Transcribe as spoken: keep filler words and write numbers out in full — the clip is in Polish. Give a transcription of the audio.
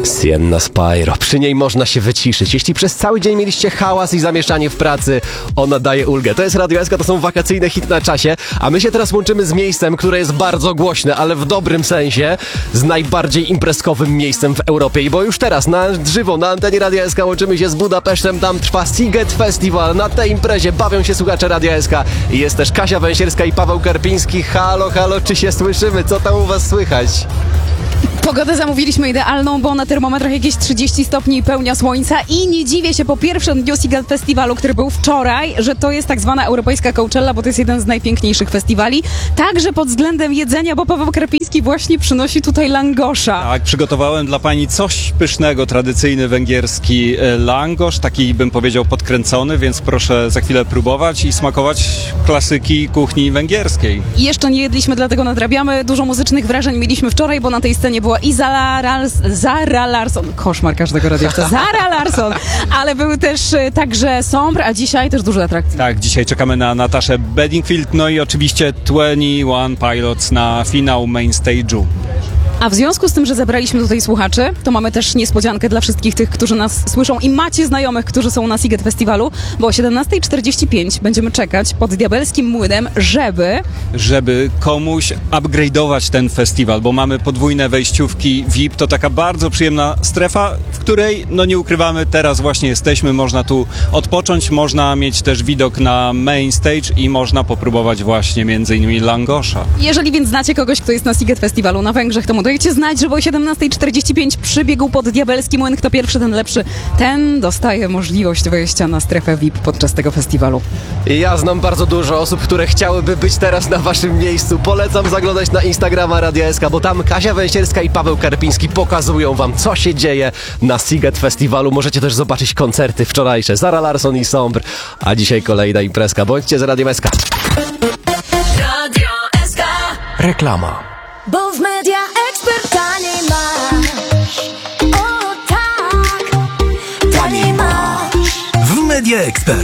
Sienna Spyro. Przy niej można się wyciszyć. Jeśli przez cały dzień mieliście hałas i zamieszanie w pracy, ona daje ulgę. To jest Radio S K, to są wakacyjne hit na czasie, a my się teraz łączymy z miejscem, które jest bardzo głośne, ale w dobrym sensie, z najbardziej imprezkowym miejscem w Europie. I bo już teraz na żywo, na antenie Radia S K łączymy się z Budapesztem. Tam trwa Sziget Festival. Na tej imprezie bawią się słuchacze Radia S K. I jest też Kasia Węsierska i Paweł Karpiński. Halo, halo, czy się słyszymy? Co tam u was słychać? Pogodę zamówiliśmy idealną, bo na termometrach jakieś trzydzieści stopni i pełnia słońca i nie dziwię się po pierwszym dniu Sziget Festiwalu, który był wczoraj, że to jest tak zwana europejska Coachella, bo to jest jeden z najpiękniejszych festiwali. Także pod względem jedzenia, bo Paweł Karpiński właśnie przynosi tutaj langosza. Tak, przygotowałem dla pani coś pysznego, tradycyjny węgierski langosz, taki bym powiedział podkręcony, więc proszę za chwilę próbować i smakować klasyki kuchni węgierskiej. I jeszcze nie jedliśmy, dlatego nadrabiamy. Dużo muzycznych wrażeń mieliśmy wczoraj, bo na tej scenie była i Zara, Lars, Zara Larsson, koszmar każdego radiowca, Zara Larsson, ale były też y, także Sombr, a dzisiaj też dużo atrakcji. Tak, dzisiaj czekamy na Nataszę Bedingfield, no i oczywiście dwadzieścia jeden Pilots na finał main stage'u. A w związku z tym, że zebraliśmy tutaj słuchaczy, to mamy też niespodziankę dla wszystkich tych, którzy nas słyszą i macie znajomych, którzy są na Sziget Festiwalu, bo o siedemnasta czterdzieści pięć będziemy czekać pod Diabelskim Młynem, żeby... Żeby komuś upgrade'ować ten festiwal, bo mamy podwójne wejściówki V I P, to taka bardzo przyjemna strefa, w której, no nie ukrywamy, teraz właśnie jesteśmy, można tu odpocząć, można mieć też widok na main stage i można popróbować właśnie między innymi langosza. Jeżeli więc znacie kogoś, kto jest na Sziget Festiwalu na Węgrzech, to mu dajcie znać, żeby o siedemnasta czterdzieści pięć przybiegł pod Diabelski Młyn. Kto pierwszy, ten lepszy. Ten dostaje możliwość wejścia na strefę V I P podczas tego festiwalu. Ja znam bardzo dużo osób, które chciałyby być teraz na waszym miejscu. Polecam zaglądać na Instagrama Radia S K, bo tam Kasia Węsierska i Paweł Karpiński pokazują wam, co się dzieje na Sziget Festiwalu. Możecie też zobaczyć koncerty wczorajsze. Zara Larsson i Sombr, a dzisiaj kolejna imprezka. Bądźcie z Radiem S K. Radio S K. Reklama. Bo w Media Expert taniej masz. O tak, taniej masz. W Media Expert